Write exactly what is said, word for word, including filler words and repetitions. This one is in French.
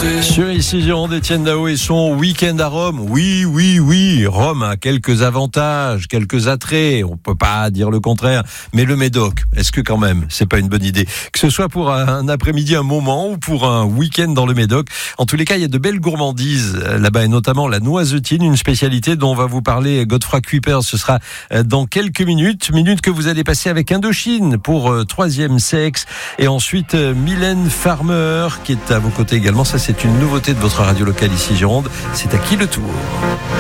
Sur ici Gironde, Étienne Dao et son week-end à Rome. Oui, oui, oui, Rome a quelques avantages, quelques attraits. On peut pas dire le contraire. Mais le Médoc, est-ce que quand même, c'est pas une bonne idée? Que ce soit pour un après-midi, un moment ou pour un week-end dans le Médoc. En tous les cas, il y a de belles gourmandises là-bas et notamment la noisetine, une spécialité dont va vous parler Godefroy Kuiper. Ce sera dans quelques minutes. Minutes que vous allez passer avec Indochine pour troisième sexe. Et ensuite, Mylène Farmer qui est à vos côtés également. Ça, c'est une nouveauté de votre radio locale ici Gironde. C'est à qui le tour?